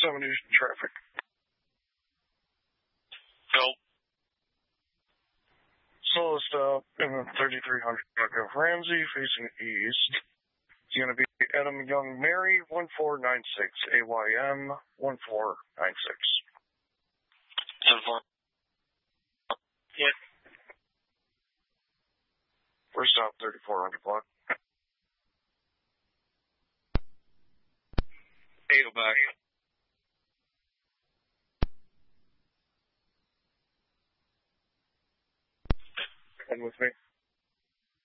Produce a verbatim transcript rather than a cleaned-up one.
seventy traffic. Go. Slow stop in the thirty-three hundred block of Ramsey facing east. It's going to be Adam Young Mary, one four nine six, A Y M, one four nine six. ten four. Yeah. First stop, thirty-four hundred block. Eight back. And with me.